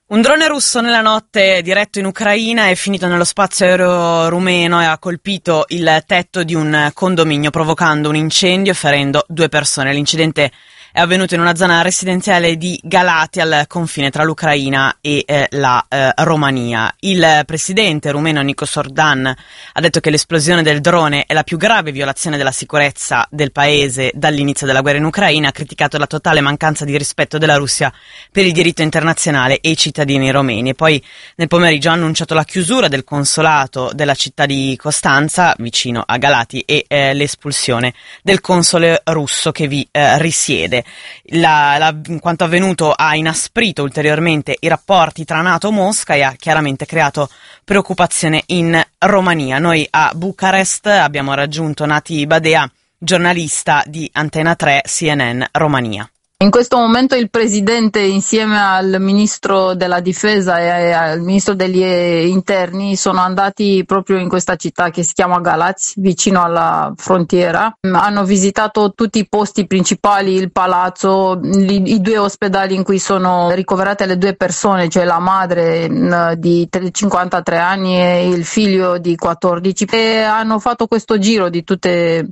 Un drone russo nella notte diretto in Ucraina è finito nello spazio aereo rumeno e ha colpito il tetto di un condominio, provocando un incendio e ferendo 2 persone. L'incidente è avvenuto in una zona residenziale di Galati, al confine tra l'Ucraina e la Romania. Il presidente rumeno Nikos Ordan ha detto che l'esplosione del drone è la più grave violazione della sicurezza del paese dall'inizio della guerra in Ucraina. Ha criticato la totale mancanza di rispetto della Russia per il diritto internazionale e i cittadini romeni. E poi nel pomeriggio ha annunciato la chiusura del consolato della città di Costanza, vicino a Galati, e l'espulsione del console russo che vi risiede. Quanto avvenuto ha inasprito ulteriormente i rapporti tra NATO e Mosca e ha chiaramente creato preoccupazione in Romania. Noi a Bucarest abbiamo raggiunto Nati Badea, giornalista di Antena 3 CNN Romania. In questo momento il presidente, insieme al ministro della difesa e al ministro degli interni, sono andati proprio in questa città che si chiama Galați, vicino alla frontiera. Hanno visitato tutti i posti principali, il palazzo, i 2 ospedali in cui sono ricoverate le 2 persone, cioè la madre di 53 anni e il figlio di 14, e hanno fatto questo giro di tutti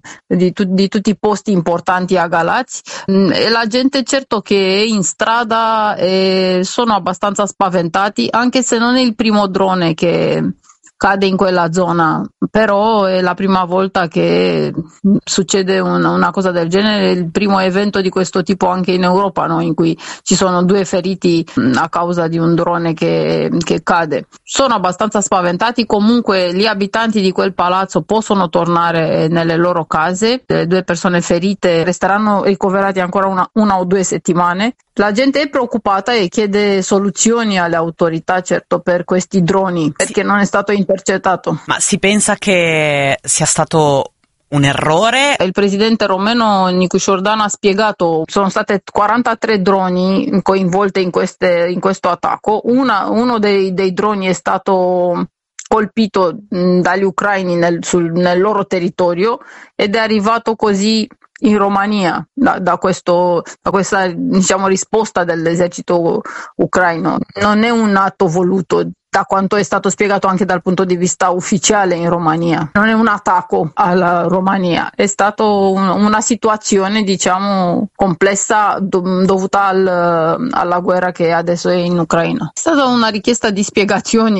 i posti importanti a Galați, e la gente certo che in strada sono abbastanza spaventati, anche se non è il primo drone che cade in quella zona, però è la prima volta che succede una cosa del genere, il primo evento di questo tipo anche in Europa, no? In cui ci sono 2 feriti a causa di un drone che cade. Sono abbastanza spaventati. Comunque gli abitanti di quel palazzo possono tornare nelle loro case. Le 2 persone ferite resteranno ricoverati ancora una o 2 settimane. La gente è preoccupata e chiede soluzioni alle autorità, certo, per questi droni, perché non è stato intercettato. Ma si pensa che sia stato un errore? Il presidente romeno Nikos Ordan ha spiegato: sono state 43 droni coinvolte in questo attacco. Uno dei droni è stato colpito dagli ucraini nel loro territorio ed è arrivato così in Romania da questa, diciamo, risposta dell'esercito ucraino. Non è un atto voluto, da quanto è stato spiegato anche dal punto di vista ufficiale in Romania. Non è un attacco alla Romania, è stato una situazione, diciamo, complessa dovuta alla guerra che adesso è in Ucraina. È stata una richiesta di spiegazioni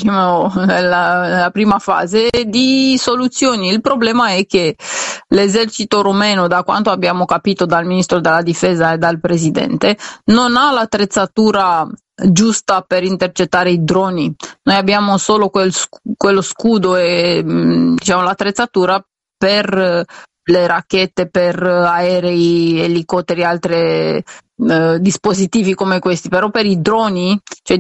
nella prima fase, di soluzioni. Il problema è che l'esercito rumeno, da quanto abbiamo capito dal ministro della difesa e dal presidente, non ha l'attrezzatura giusta per intercettare i droni. Noi abbiamo solo quello scudo e, diciamo, l'attrezzatura per le racchette, per aerei, elicotteri, altri dispositivi come questi, però per i droni, cioè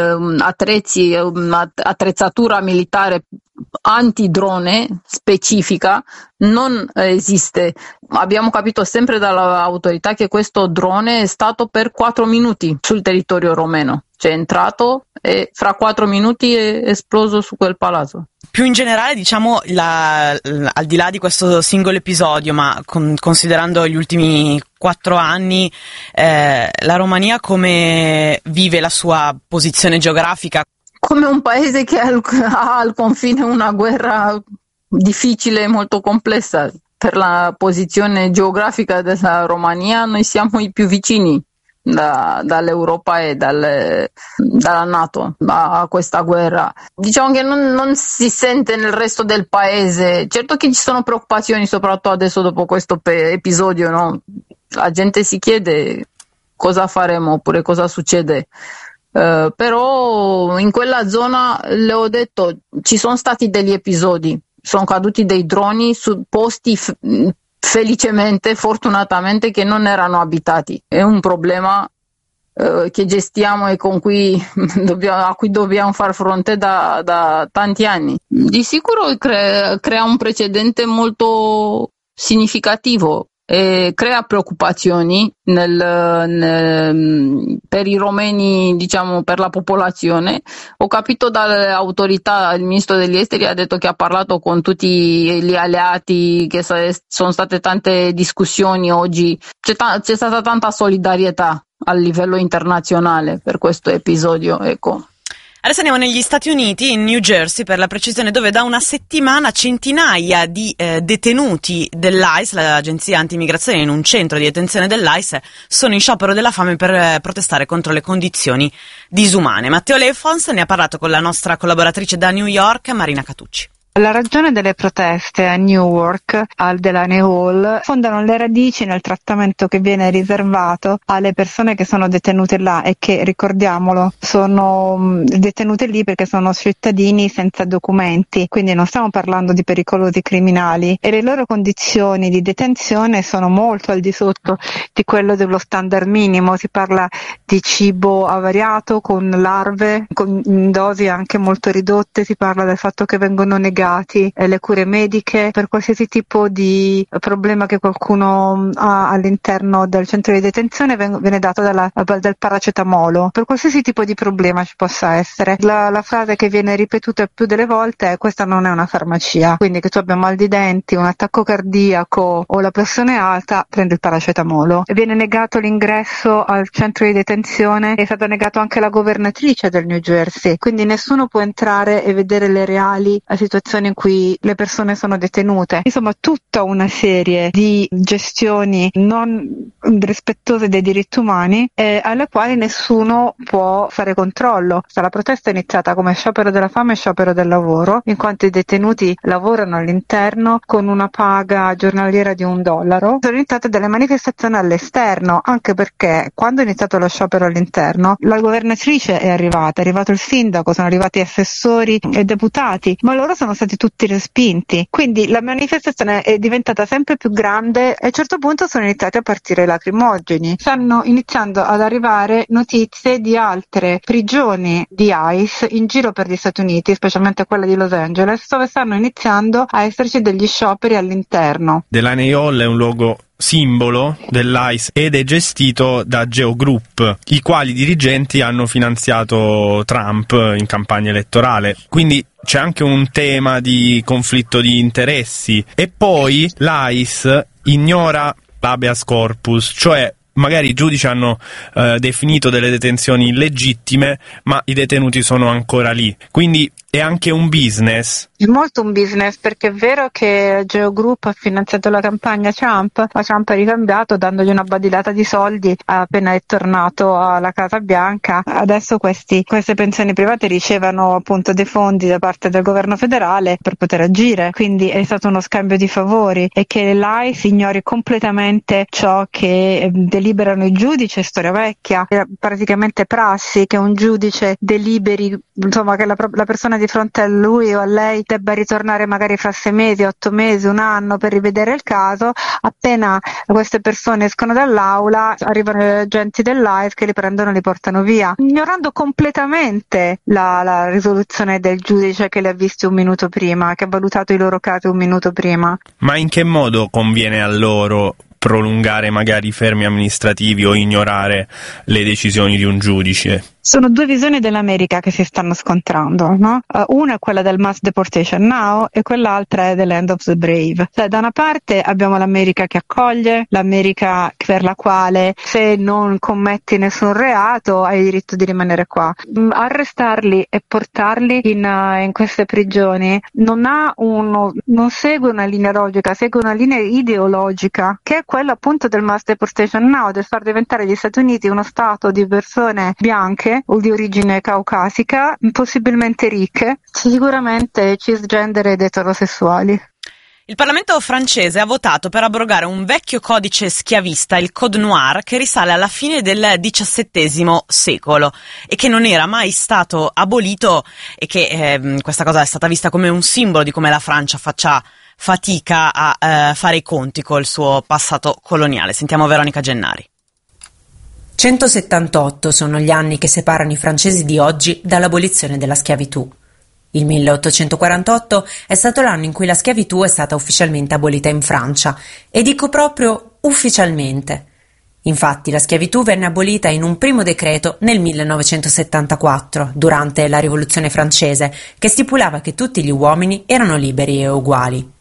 attrezzatura militare antidrone specifica non esiste. Abbiamo capito sempre dall'autorità che questo drone è stato per 4 minuti sul territorio romeno, cioè è entrato e fra 4 minuti è esploso su quel palazzo. Più in generale, diciamo, al di là di questo singolo episodio, ma considerando gli ultimi 4 anni, la Romania come vive la sua posizione geografica? Come un paese che ha al confine una guerra difficile e molto complessa. Per la posizione geografica della Romania, noi siamo i più vicini dall'Europa e dalla NATO a questa guerra. Diciamo che non si sente nel resto del paese. Certo che ci sono preoccupazioni, soprattutto adesso dopo questo episodio, no? La gente si chiede cosa faremo oppure cosa succede. Però in quella zona, le ho detto, ci sono stati degli episodi, sono caduti dei droni su posti felicemente, fortunatamente, che non erano abitati. È un problema che gestiamo e a cui dobbiamo far fronte da tanti anni. Di sicuro crea un precedente molto significativo e crea preoccupazioni per i romeni, diciamo, per la popolazione. Ho capito dalle autorità, il ministro degli esteri ha detto che ha parlato con tutti gli alleati, che sono state tante discussioni oggi, c'è stata tanta solidarietà a livello internazionale per questo episodio, ecco. Adesso andiamo negli Stati Uniti, in New Jersey per la precisione, dove da una settimana centinaia di detenuti dell'ICE, l'agenzia anti-immigrazione, in un centro di detenzione dell'ICE, sono in sciopero della fame per protestare contro le condizioni disumane. Matteo Lefons ne ha parlato con la nostra collaboratrice da New York, Marina Catucci. La ragione delle proteste a Newark, al Delaney Hall, fondano le radici nel trattamento che viene riservato alle persone che sono detenute là e che, ricordiamolo, sono detenute lì perché sono cittadini senza documenti, quindi non stiamo parlando di pericolosi criminali, e le loro condizioni di detenzione sono molto al di sotto di quello dello standard minimo. Si parla di cibo avariato con larve, con dosi anche molto ridotte, si parla del fatto che vengono negate le cure mediche per qualsiasi tipo di problema che qualcuno ha all'interno del centro di detenzione. Viene dato del paracetamolo per qualsiasi tipo di problema ci possa essere. La frase che viene ripetuta più delle volte è: questa non è una farmacia, quindi che tu abbia mal di denti, un attacco cardiaco o la pressione alta, prendi il paracetamolo. E viene negato l'ingresso al centro di detenzione, è stato negato anche la governatrice del New Jersey, quindi nessuno può entrare e vedere le reali situazioni in cui le persone sono detenute. Insomma, tutta una serie di gestioni non rispettose dei diritti umani alle quali nessuno può fare controllo. La protesta è iniziata come sciopero della fame e sciopero del lavoro, in quanto i detenuti lavorano all'interno con una paga giornaliera di $1. Sono iniziate delle manifestazioni all'esterno, anche perché quando è iniziato lo sciopero all'interno la governatrice è arrivato il sindaco, sono arrivati assessori e deputati, ma loro sono stati tutti respinti, quindi la manifestazione è diventata sempre più grande e a un certo punto sono iniziati a partire lacrimogeni. Stanno iniziando ad arrivare notizie di altre prigioni di ICE in giro per gli Stati Uniti, specialmente quella di Los Angeles, dove stanno iniziando a esserci degli scioperi all'interno. Delaney Hall è un luogo simbolo dell'ICE ed è gestito da Geo Group, i quali dirigenti hanno finanziato Trump in campagna elettorale, quindi c'è anche un tema di conflitto di interessi. E poi l'ICE ignora l'habeas corpus, cioè magari i giudici hanno definito delle detenzioni illegittime, ma i detenuti sono ancora lì, quindi è anche un business. È molto un business, perché è vero che Geo Group ha finanziato la campagna Trump, ma Trump ha ricambiato dandogli una badilata di soldi appena è tornato alla Casa Bianca. Adesso queste pensioni private ricevono appunto dei fondi da parte del governo federale per poter agire, quindi è stato uno scambio di favori. E che l'ICE ignori completamente ciò che deliberano i giudici è storia vecchia, è praticamente prassi che un giudice deliberi, insomma, che la persona di fronte a lui o a lei debba ritornare magari fra 6 mesi, 8 mesi, un anno per rivedere il caso. Appena queste persone escono dall'aula arrivano gli agenti dell'ICE che li prendono e li portano via, ignorando completamente la risoluzione del giudice che li ha visti un minuto prima, che ha valutato i loro casi un minuto prima. Ma in che modo conviene a loro prolungare magari i fermi amministrativi o ignorare le decisioni di un giudice? Sono due visioni dell'America che si stanno scontrando, no? Una è quella del mass deportation now e quell'altra è dell'end of the brave. Cioè, da una parte abbiamo l'America che accoglie, l'America per la quale se non commetti nessun reato hai diritto di rimanere qua. Arrestarli e portarli in queste prigioni non segue una linea logica, segue una linea ideologica, che è quella appunto del mass deportation now, del far diventare gli Stati Uniti uno stato di persone bianche o di origine caucasica, possibilmente ricche, sicuramente cisgender ed eterosessuali. Il Parlamento francese ha votato per abrogare un vecchio codice schiavista, il Code Noir, che risale alla fine del XVII secolo e che non era mai stato abolito, e che questa cosa è stata vista come un simbolo di come la Francia faccia fatica a fare i conti col suo passato coloniale. Sentiamo Veronica Gennari. 178 sono gli anni che separano i francesi di oggi dall'abolizione della schiavitù. Il 1848 è stato l'anno in cui la schiavitù è stata ufficialmente abolita in Francia, e dico proprio ufficialmente. Infatti la schiavitù venne abolita in un primo decreto nel 1974, durante la Rivoluzione francese, che stipulava che tutti gli uomini erano liberi e uguali.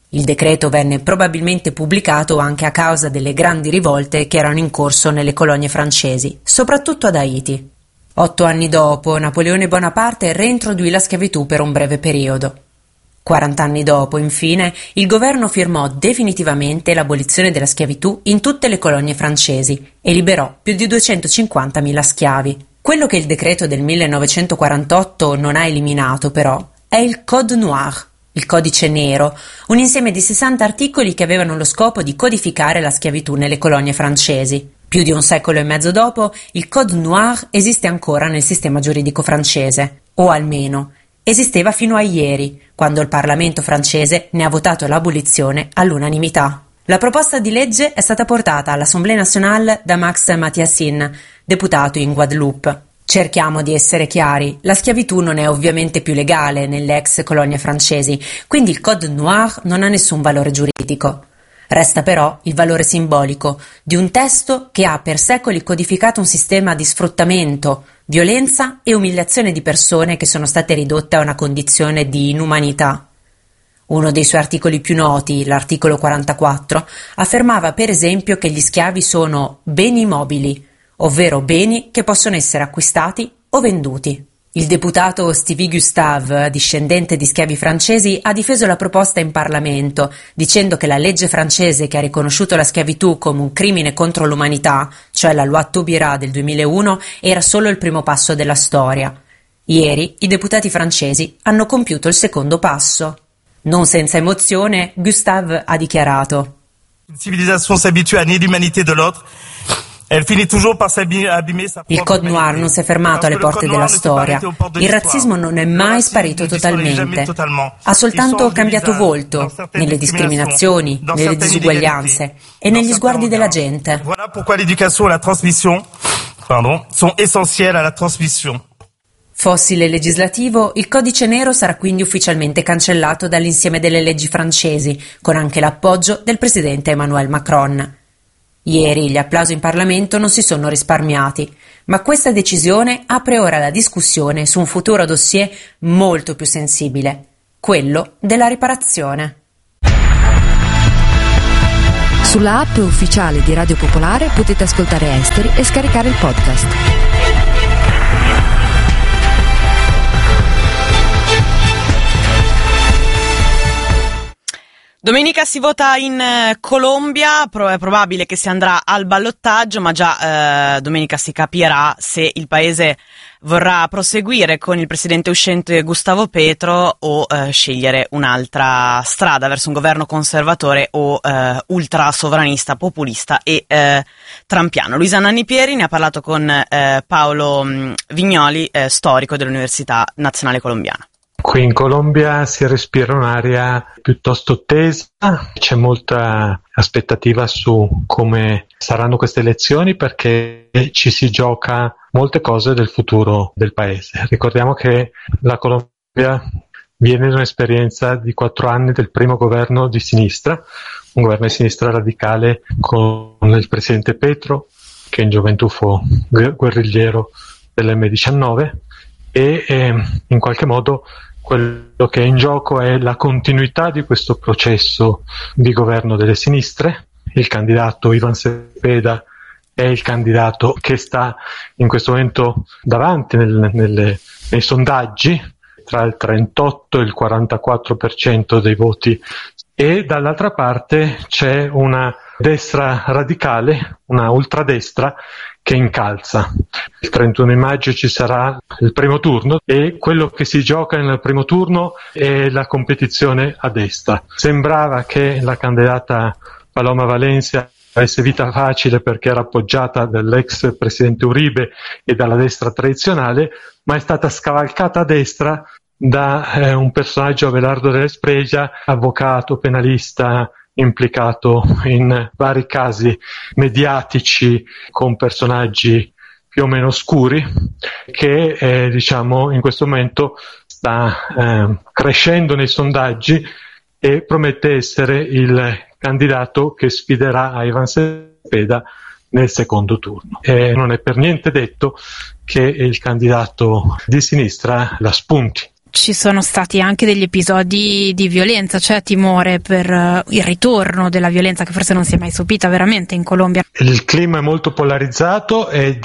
Il decreto venne probabilmente pubblicato anche a causa delle grandi rivolte che erano in corso nelle colonie francesi, soprattutto ad Haiti. 8 anni dopo, Napoleone Bonaparte reintroduì la schiavitù per un breve periodo. 40 anni dopo, infine, il governo firmò definitivamente l'abolizione della schiavitù in tutte le colonie francesi e liberò più di 250.000 schiavi. Quello che il decreto del 1948 non ha eliminato, però, è il Code Noir, il codice nero, un insieme di 60 articoli che avevano lo scopo di codificare la schiavitù nelle colonie francesi. Più di un secolo e mezzo dopo, il Code Noir esiste ancora nel sistema giuridico francese, o almeno esisteva fino a ieri, quando il Parlamento francese ne ha votato l'abolizione all'unanimità. La proposta di legge è stata portata all'Assemblée nationale da Max Mathiassin, deputato in Guadeloupe. Cerchiamo di essere chiari, la schiavitù non è ovviamente più legale nelle ex colonie francesi, quindi il Code Noir non ha nessun valore giuridico. Resta però il valore simbolico di un testo che ha per secoli codificato un sistema di sfruttamento, violenza e umiliazione di persone che sono state ridotte a una condizione di inumanità. Uno dei suoi articoli più noti, l'articolo 44, affermava per esempio che gli schiavi sono beni mobili, ovvero beni che possono essere acquistati o venduti. Il deputato Stevie Gustave, discendente di schiavi francesi, ha difeso la proposta in Parlamento, dicendo che la legge francese che ha riconosciuto la schiavitù come un crimine contro l'umanità, cioè la Loi Taubira del 2001, era solo il primo passo della storia. Ieri i deputati francesi hanno compiuto il secondo passo. Non senza emozione, Gustave ha dichiarato: Une civilisation s'habitue à nier l'humanité de l'autre. Il Code Noir non si è fermato alle porte della storia. Il razzismo non è mai sparito totalmente. Ha soltanto cambiato volto nelle discriminazioni, nelle disuguaglianze e negli sguardi della gente. Voilà pourquoi l'éducation et la transmission, sont essentielles à la transmission. Fossile legislativo, il codice nero sarà quindi ufficialmente cancellato dall'insieme delle leggi francesi, con anche l'appoggio del presidente Emmanuel Macron. Ieri gli applausi in Parlamento non si sono risparmiati, ma questa decisione apre ora la discussione su un futuro dossier molto più sensibile, quello della riparazione. Sulla app ufficiale di Radio Popolare potete ascoltare Esteri e scaricare il podcast. Domenica si vota in Colombia, è probabile che si andrà al ballottaggio, ma già domenica si capirà se il paese vorrà proseguire con il presidente uscente Gustavo Petro o scegliere un'altra strada verso un governo conservatore o ultra sovranista, populista e trampiano. Luisa Nannipieri ne ha parlato con Paolo Vignoli, storico dell'Università Nazionale Colombiana. Qui in Colombia si respira un'aria piuttosto tesa, c'è molta aspettativa su come saranno queste elezioni perché ci si gioca molte cose del futuro del paese. Ricordiamo che la Colombia viene da un'esperienza di 4 anni del primo governo di sinistra, un governo di sinistra radicale con il presidente Petro, che in gioventù fu guerrigliero dell'M19 e in qualche modo quello che è in gioco è la continuità di questo processo di governo delle sinistre. Il candidato Iván Cepeda è il candidato che sta in questo momento davanti nei sondaggi, tra il 38 e il 44% dei voti, e dall'altra parte c'è una destra radicale, una ultradestra, che incalza. Il 31 maggio ci sarà il primo turno e quello che si gioca nel primo turno è la competizione a destra. Sembrava che la candidata Paloma Valencia avesse vita facile perché era appoggiata dall'ex presidente Uribe e dalla destra tradizionale, ma è stata scavalcata a destra da un personaggio, Abelardo de la Espriella, avvocato, penalista, implicato in vari casi mediatici con personaggi più o meno oscuri, che in questo momento sta crescendo nei sondaggi e promette essere il candidato che sfiderà Iván Cepeda nel secondo turno. E non è per niente detto che il candidato di sinistra la spunti. ci sono stati anche degli episodi di violenza, c'è timore per il ritorno della violenza che forse non si è mai subita veramente in Colombia. Il clima è molto polarizzato ed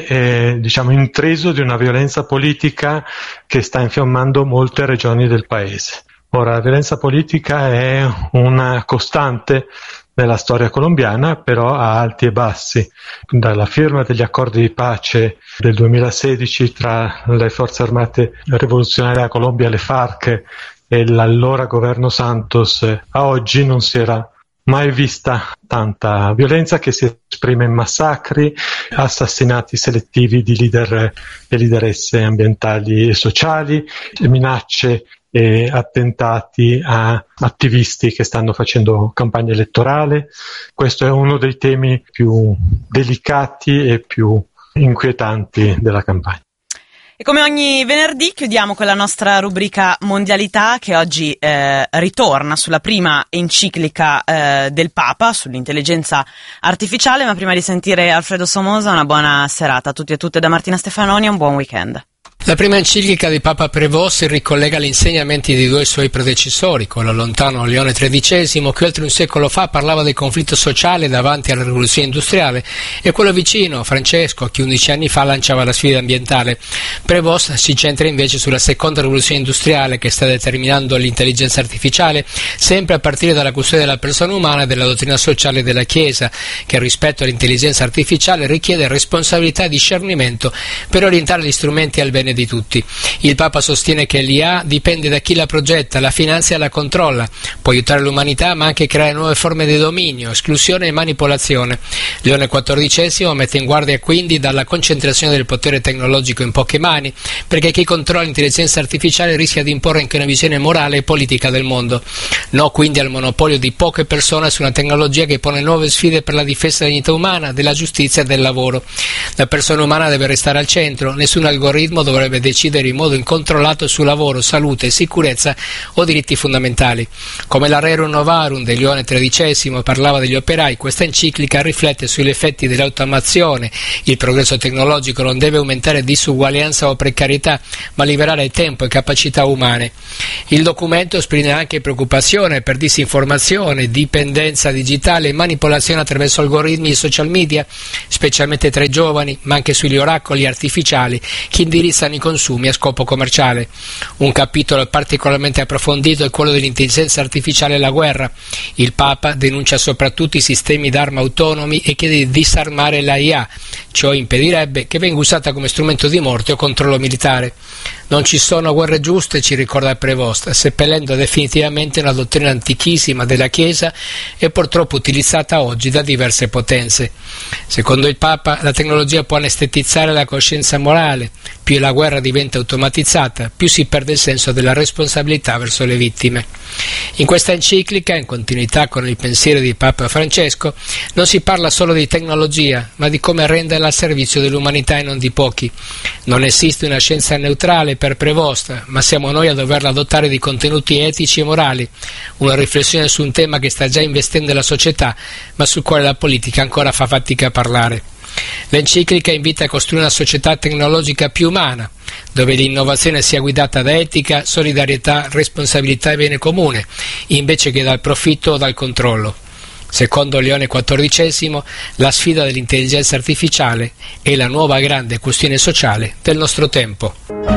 è intriso di una violenza politica che sta infiammando molte regioni del paese. Ora, la violenza politica è una costante nella storia colombiana, però a alti e bassi. Dalla firma degli accordi di pace del 2016 tra le forze armate rivoluzionarie della Colombia, le FARC, e l'allora governo Santos, a oggi non si era mai vista tanta violenza, che si esprime in massacri, assassinati selettivi di leader e leaderesse ambientali e sociali, minacce e attentati a attivisti che stanno facendo campagna elettorale. Questo è uno dei temi più delicati e più inquietanti della campagna. E come ogni venerdì chiudiamo con la nostra rubrica Mondialità, che oggi ritorna sulla prima enciclica del Papa sull'intelligenza artificiale. Ma prima di sentire Alfredo Somoza, una buona serata a tutti e a tutte da Martina Stefanoni e un buon weekend. La prima enciclica di Papa Prévost si ricollega agli insegnamenti di due suoi predecessori, quello lontano Leone XIII, che oltre un secolo fa parlava del conflitto sociale davanti alla rivoluzione industriale, e quello vicino, Francesco, che 11 anni fa lanciava la sfida ambientale. Prévost si centra invece sulla seconda rivoluzione industriale che sta determinando l'intelligenza artificiale, sempre a partire dalla custodia della persona umana e della dottrina sociale della Chiesa, che rispetto all'intelligenza artificiale richiede responsabilità e discernimento per orientare gli strumenti al bene di tutti. Il Papa sostiene che l'IA dipende da chi la progetta, la finanzia e la controlla. Può aiutare l'umanità, ma anche creare nuove forme di dominio, esclusione e manipolazione. Leone XIV mette in guardia quindi dalla concentrazione del potere tecnologico in poche mani, perché chi controlla l'intelligenza artificiale rischia di imporre anche una visione morale e politica del mondo. No quindi al monopolio di poche persone su una tecnologia che pone nuove sfide per la difesa della dignità umana, della giustizia e del lavoro. La persona umana deve restare al centro, nessun algoritmo dovrebbe decidere in modo incontrollato su lavoro, salute, sicurezza o diritti fondamentali. Come la Rerum Novarum di Leone XIII parlava degli operai, questa enciclica riflette sugli effetti dell'automazione. Il progresso tecnologico non deve aumentare disuguaglianza o precarietà, ma liberare tempo e capacità umane. Il documento esprime anche preoccupazione per disinformazione, dipendenza digitale e manipolazione attraverso algoritmi e social media, specialmente tra i giovani, ma anche sugli oracoli artificiali che indirizzano i consumi a scopo commerciale. Un capitolo particolarmente approfondito è quello dell'intelligenza artificiale e la guerra. Il Papa denuncia soprattutto i sistemi d'arma autonomi e chiede di disarmare la IA. Ciò impedirebbe che venga usata come strumento di morte o controllo militare. Non ci sono guerre giuste, ci ricorda Prévost, seppellendo definitivamente una dottrina antichissima della Chiesa e purtroppo utilizzata oggi da diverse potenze. Secondo il Papa, la tecnologia può anestetizzare la coscienza morale. Più la guerra diventa automatizzata, più si perde il senso della responsabilità verso le vittime. In questa enciclica, in continuità con il pensiero di Papa Francesco, non si parla solo di tecnologia, ma di come renderla al servizio dell'umanità e non di pochi. Non esiste una scienza neutrale per Prévost, ma siamo noi a doverla dotare di contenuti etici e morali, una riflessione su un tema che sta già investendo la società, ma sul quale la politica ancora fa fatica a parlare. L'enciclica invita a costruire una società tecnologica più umana, dove l'innovazione sia guidata da etica, solidarietà, responsabilità e bene comune, invece che dal profitto o dal controllo. Secondo Leone XIV, la sfida dell'intelligenza artificiale è la nuova grande questione sociale del nostro tempo.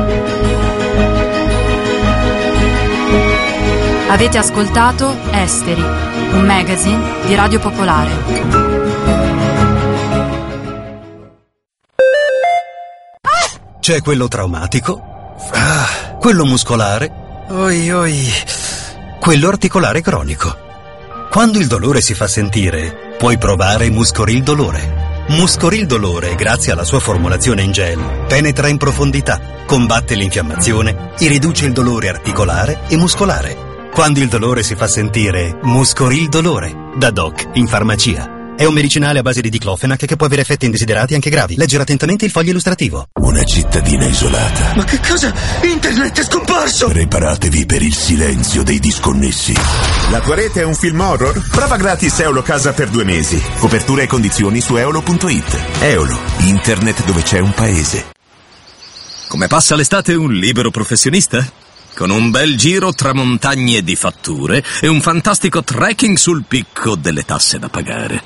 Avete ascoltato Esteri, un magazine di Radio Popolare. C'è quello traumatico, quello muscolare, quello articolare cronico. Quando il dolore si fa sentire, puoi provare Muscoril Dolore. Muscoril Dolore, grazie alla sua formulazione in gel, penetra in profondità, combatte l'infiammazione e riduce il dolore articolare e muscolare. Quando il dolore si fa sentire, Muscoril Dolore, da Doc in farmacia. È un medicinale a base di diclofenac che può avere effetti indesiderati anche gravi. Leggere attentamente il foglio illustrativo. Una cittadina isolata. Ma che cosa? Internet è scomparso! Preparatevi per il silenzio dei disconnessi. La tua rete è un film horror? Prova gratis Eolo Casa per 2 mesi. Copertura e condizioni su eolo.it. Eolo, internet dove c'è un paese. Come passa l'estate un libero professionista? con un bel giro tra montagne di fatture e un fantastico trekking sul picco delle tasse da pagare.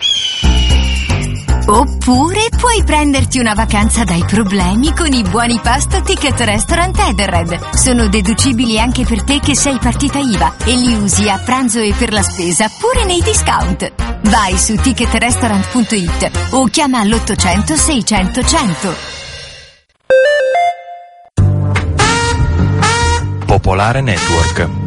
Oppure puoi prenderti una vacanza dai problemi con i buoni pasto Ticket Restaurant Edenred. Sono deducibili anche per te che sei partita IVA e li usi a pranzo e per la spesa pure nei discount. Vai su ticketrestaurant.it o chiama all'800 600 100. Popolare Network.